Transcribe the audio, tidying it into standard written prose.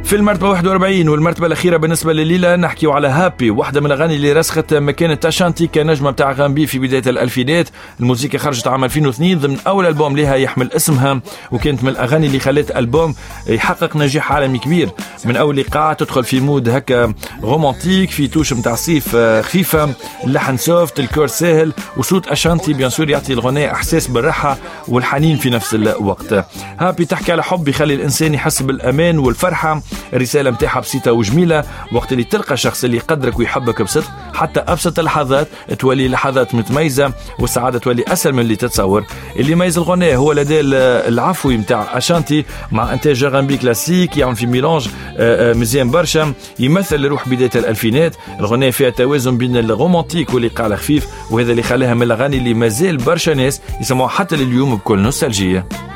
في المرتبة 41 والمرتبة الأخيرة بالنسبة لليلة نحكيو على هابي، واحدة من الأغاني اللي رسخت مكانة أشانتي كنجمة متاع غامبي في بداية الألفينات. الموسيقى خرجت عام 2002 ضمن أول ألبوم لها يحمل اسمها، وكانت من الأغاني اللي خلت ألبوم يحقق نجاح عالمي كبير. من أول إيقاع تدخل في مود هكا رومانتيك، في توش متاع صيف خفيفة، اللحن سوفت، الكور سهل، وصوت أشانتي بيان سور يعطي الغناء إحساس بالراحة والحنين في نفس الوقت. هابي تحكي على حب يخلي الإنسان يحس بالأمان والفرحة. الرسالة متاعها بسيطة وجميلة، وقت اللي تلقى شخص اللي يقدرك ويحبك بصدق حتى أبسط اللحظات تولي لحظات متميزة، والسعادة تولي أسهل من اللي تتصور. اللي يميز الغناء هو الأداء العفوي متاع أشانتي مع إنتاج غامبي كلاسيك يعمل في ميلانج مزيان برشا، يمثل روح بداية الألفينات. الغناء فيها توازن بين الرومانتيك والإيقاع الخفيف، وهذا اللي خلاها من الأغاني اللي مازال برشا ناس يسمعوا حتى لليوم بكل نوستالجية.